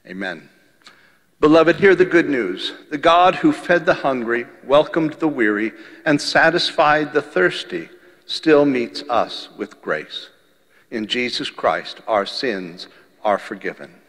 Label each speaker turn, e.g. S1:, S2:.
S1: Amen. Beloved, hear the good news. The God who fed the hungry, welcomed the weary, and satisfied the thirsty still meets us with grace. In Jesus Christ, our sins are forgiven.